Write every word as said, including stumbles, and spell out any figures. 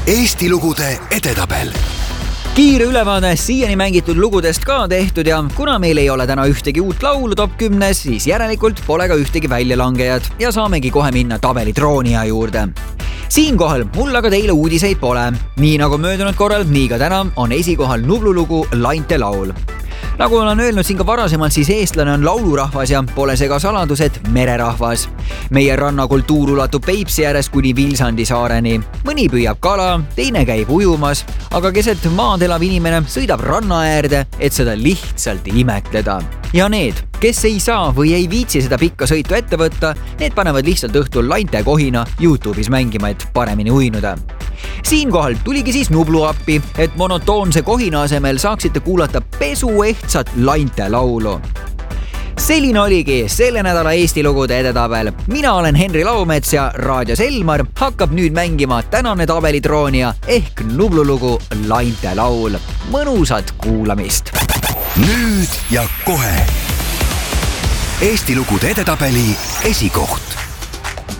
Eesti lugude edetabel. Kiire ülevaade siiani mängitud lugudest ka tehtud ja kuna meil ei ole täna ühtegi uut laulu top kümnes, siis järelikult pole ka ühtegi väljalangejad ja saamegi kohe minna tabeli troonija juurde. Siinkohal mul aga teile uudiseid pole. Nii nagu möödunud korral, nii ka täna on esikohal Nublu lugu Lainte laul. Nagu olen öelnud siin ka varasemalt, siis eestlane on laulurahvas ja pole see ka saladus, et mererahvas. Meie rannakultuur ulatub Peipsi ääres kuni Vilsandi saareni. Mõni püüab kala, teine käib ujumas, aga keset maad elav inimene sõidab ranna äärde, et seda lihtsalt imetleda. Ja need, kes ei saa või ei viitsi seda pikka sõitu ette võtta, need panevad lihtsalt õhtul lainte kohina YouTube'is mängima, et paremini uinuda. Siinkohal tuligi siis Nublu appi, et monotoonse kohina asemel saaksite kuulata pesuehtsat lainte laulu. Selline oligi selle nädala Eesti lugude edetabel. Mina olen Henri Laumets ja raadios Elmar hakkab nüüd mängima tänane tabelitroonija ehk Nublu lugu Lainte laul. Mõnusat kuulamist! Nüüd ja kohe Eesti lugude edetabeli esikoht.